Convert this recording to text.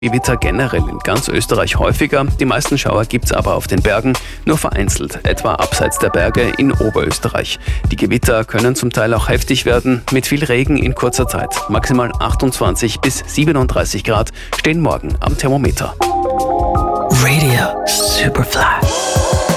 Gewitter generell in ganz Österreich häufiger, die meisten Schauer gibt's aber auf den Bergen, nur vereinzelt, etwa abseits der Berge in Oberösterreich. Die Gewitter können zum Teil auch heftig werden, mit viel Regen in kurzer Zeit. Maximal 28 bis 37 Grad stehen morgen am Thermometer. Radio Superfly.